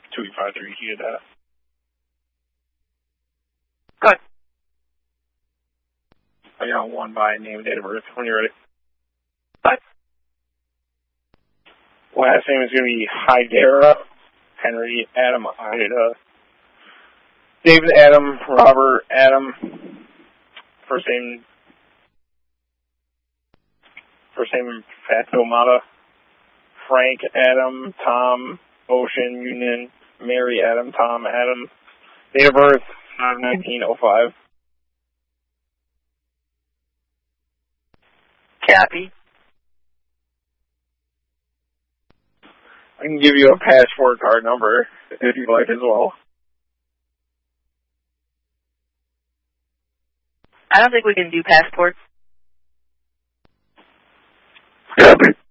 2853. He had that. Good. I got one by name, date of birth. When you're ready. What? Last name is going to be Hydera. Henry Adam Ida. David Adam. Robert Adam. First name Fatomata. Frank Adam. Tom Ocean Union. Mary Adam. Tom Adam. Date of birth 1905. Copy. I can give you a passport card number if you'd like as well. I don't think we can do passports. Copy.